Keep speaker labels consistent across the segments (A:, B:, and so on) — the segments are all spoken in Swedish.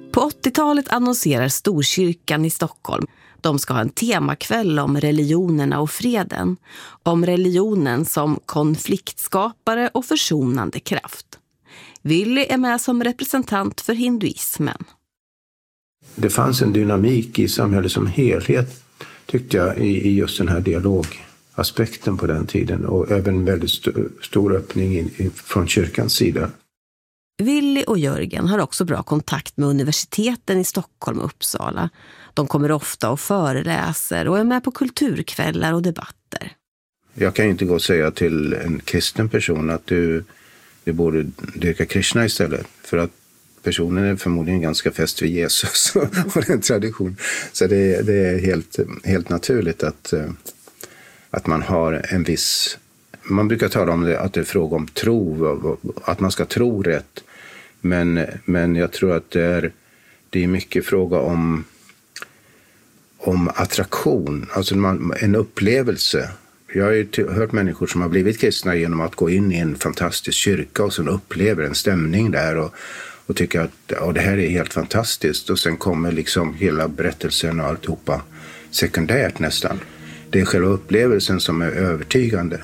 A: På 80-talet annonserar Storkyrkan i Stockholm. De ska ha en temakväll om religionerna och freden. Om religionen som konfliktskapare och försonande kraft. Willy är med som representant för hinduismen.
B: Det fanns en dynamik i samhället som helhet, tyckte jag, i just den här dialogaspekten på den tiden. Och även väldigt stor öppning från kyrkans sida.
A: Willy och Jörgen har också bra kontakt med universiteten i Stockholm och Uppsala. De kommer ofta och föreläser och är med på kulturkvällar och debatter.
B: Jag kan inte gå och säga till en kristen person att du borde dyrka Krishna istället. För att personen är förmodligen ganska fäst vid Jesus och den tradition. Så det är helt naturligt att man har en viss... Man brukar tala om det, att det är fråga om tro, att man ska tro rätt. Men jag tror att det är mycket fråga om attraktion, alltså en upplevelse. Jag har ju hört människor som har blivit kristna genom att gå in i en fantastisk kyrka och sen upplever en stämning där och tycker att det här är helt fantastiskt. Och sen kommer liksom hela berättelsen och alltihopa sekundärt nästan. Det är själva upplevelsen som är övertygande.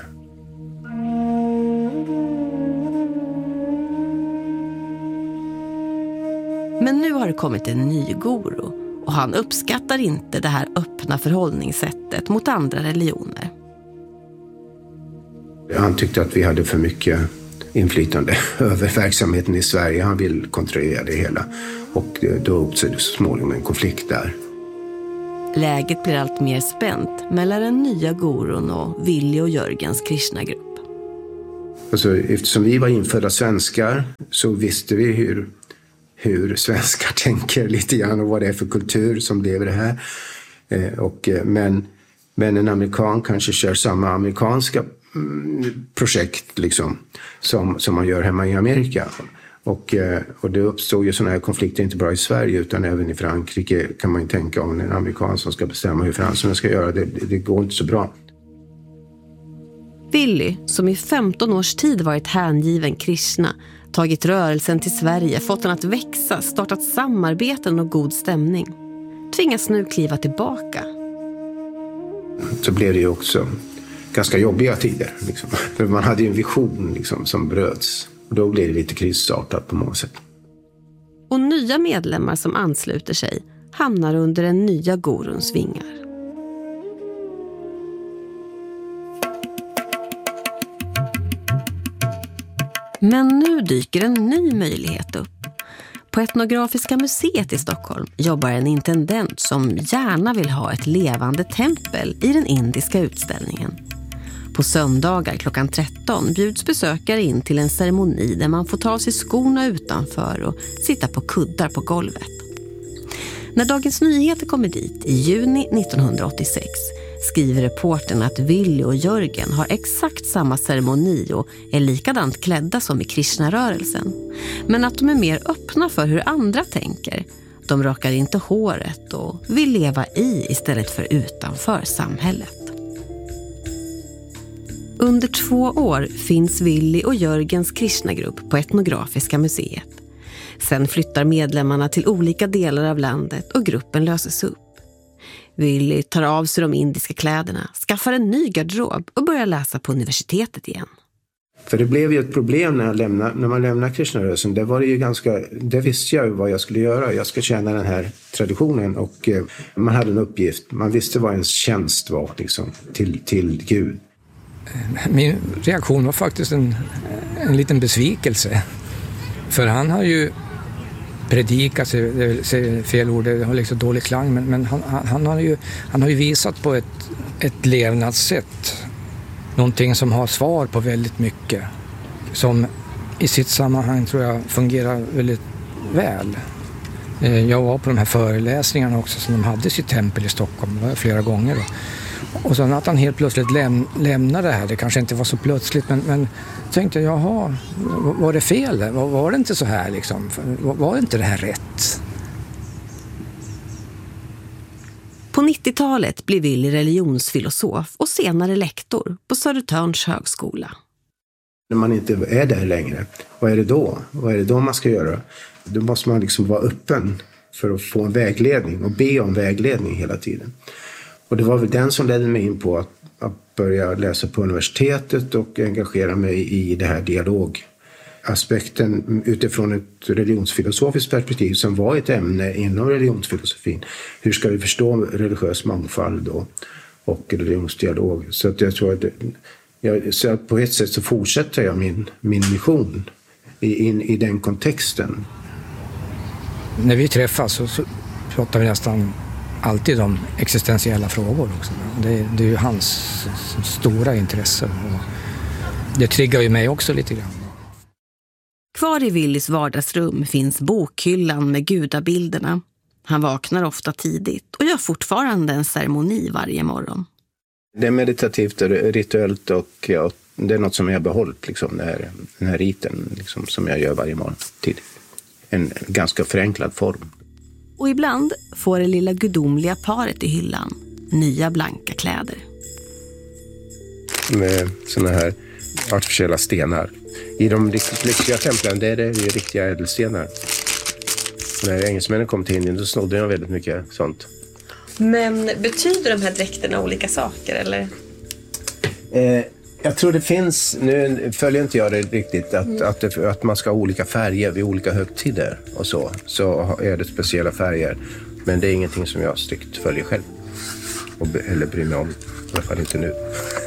A: Men nu har det kommit en ny guru och han uppskattar inte det här öppna förhållningssättet mot andra religioner.
B: Han tyckte att vi hade för mycket inflytande över verksamheten i Sverige. Han vill kontrollera det hela och då uppstod det så småningom en konflikt där.
A: Läget blir allt mer spänt mellan den nya gurun och Willy och Jörgens Krishna-grupp.
B: Alltså, eftersom vi var infödda svenskar så visste vi hur svenskar tänker lite grann och vad det är för kultur som lever det här. Men en amerikan kanske kör samma amerikanska projekt liksom, som man gör hemma i Amerika. Och det uppstår ju sådana här konflikter inte bara i Sverige utan även i Frankrike kan man ju tänka om en amerikan som ska bestämma hur fransarna ska göra. Det går inte så bra.
A: Willy, som i 15 års tid varit hängiven Krishna, tagit rörelsen till Sverige, fått den att växa, startat samarbeten och god stämning, tvingas nu kliva tillbaka.
B: Så blev det ju också ganska jobbiga tider. Liksom. För man hade ju en vision liksom, som bröts. Och då blev det lite krisstartat på många sätt.
A: Och nya medlemmar som ansluter sig hamnar under den nya guruns vingar. Men nu dyker en ny möjlighet upp. På Etnografiska museet i Stockholm jobbar en intendent som gärna vill ha ett levande tempel i den indiska utställningen. På söndagar klockan 13 bjuds besökare in till en ceremoni där man får ta av sig skorna utanför och sitta på kuddar på golvet. När Dagens Nyheter kommer dit i juni 1986 skriver reportern att Willy och Jörgen har exakt samma ceremoni och är likadant klädda som i Krishna-rörelsen. Men att de är mer öppna för hur andra tänker. De rakar inte håret och vill leva istället för utanför samhället. Under 2 år finns Willy och Jörgens Krishna-grupp på Etnografiska museet. Sen flyttar medlemmarna till olika delar av landet och gruppen löses upp. Willy tar av sig de indiska kläderna, skaffar en ny garderob och börjar läsa på universitetet igen.
B: För det blev ju ett problem när man lämnade Krishna-rörelsen. Det visste jag vad jag skulle göra. Jag ska tjäna den här traditionen och man hade en uppgift. Man visste vad ens tjänst var liksom, till Gud.
C: Min reaktion var faktiskt en liten besvikelse. För han har ju predikat, fel ord, det har liksom dålig klang, men han har ju visat på ett levnadssätt. Någonting som har svar på väldigt mycket. Som i sitt sammanhang tror jag fungerar väldigt väl. Jag var på de här föreläsningarna också som de hade i sitt tempel i Stockholm. Det var flera gånger då. Och sen att han helt plötsligt lämnade det här. Det kanske inte var så plötsligt, men tänkte jag, jaha, var det fel? Var det inte så här liksom? Var inte det här rätt?
A: På 90-talet blev Willy religionsfilosof och senare lektor på Södertörns högskola.
B: När man inte är där längre, vad är det då? Vad är det då man ska göra? Då måste man liksom vara öppen för att få en vägledning och be om vägledning hela tiden. Och det var väl den som ledde mig in på att börja läsa på universitetet och engagera mig i det här dialogaspekten utifrån ett religionsfilosofiskt perspektiv som var ett ämne inom religionsfilosofin. Hur ska vi förstå religiös mångfald då och religionsdialog? Så att jag tror att så att på ett sätt så fortsätter jag min mission i den kontexten.
C: När vi träffas så pratar vi nästan alltid om existentiella frågor också. Det är ju hans stora intresse och det triggar ju mig också lite grann.
A: Kvar i Willys vardagsrum finns bokhyllan med gudabilderna. Han vaknar ofta tidigt och gör fortfarande en ceremoni varje morgon.
B: Det är meditativt och rituellt och det är något som jag har behållit, liksom, den här riten liksom, som jag gör varje morgon tidigt. En ganska förenklad form.
A: Och ibland får det lilla gudomliga paret i hyllan nya blanka kläder.
B: Med såna här artificiella stenar. I de lyxiga templen där är det riktiga ädelstenar. När engelsmännen kom till Indien så snodde de väldigt mycket sånt.
A: Men betyder de här dräkterna olika saker eller?
B: Jag tror det finns, nu följer inte jag det riktigt, att man ska ha olika färger vid olika högtider och så är det speciella färger. Men det är ingenting som jag strikt följer själv. Eller bryr mig om, i alla fall inte nu.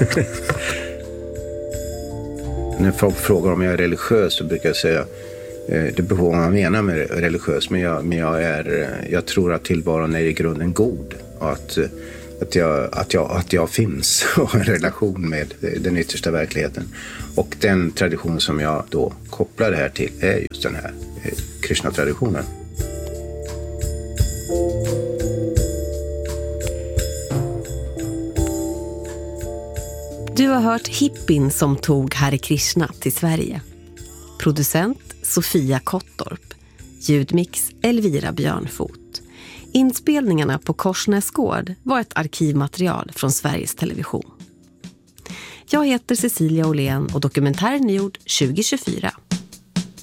B: När folk frågar om jag är religiös så brukar jag säga det beror på vad man menar med religiös, men jag tror att tillvaron är i grunden god och att jag finns och har en relation med den yttersta verkligheten. Och den tradition som jag då kopplar det här till är just den här Krishna-traditionen.
A: Du har hört hippin som tog Hare Krishna till Sverige. Producent Sofia Kottorp. Ljudmix Elvira Björnfot. Inspelningarna på Korsnäsgård var ett arkivmaterial från Sveriges Television. Jag heter Cecilia Åhlén och dokumentären är gjord 2024.